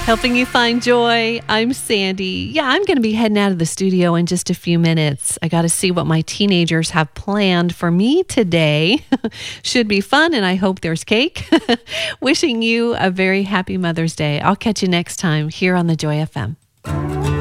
Helping you find joy. I'm Sandy. Yeah, I'm going to be heading out of the studio in just a few minutes. I got to see what my teenagers have planned for me today. Should be fun, and I hope there's cake. Wishing you a very happy Mother's Day. I'll catch you next time here on the Joy FM.